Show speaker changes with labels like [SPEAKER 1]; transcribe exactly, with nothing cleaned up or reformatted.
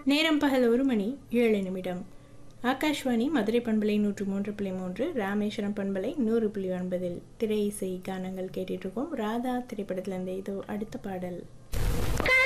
[SPEAKER 1] நேரம் பகல் ஒரு மணி ஏழு நிமிடம். ஆகாஷ்வாணி மதுரை பண்பலை நூற்று மூன்று புள்ளி மூன்று, ராமேஸ்வரம் பண்பலை நூறு புள்ளி ஒன்பதில் திரை இசை கானங்கள் கேட்டுட்டு இருக்கோம். ராதா திரைப்படத்திலிருந்து இதோ அடுத்த பாடல்.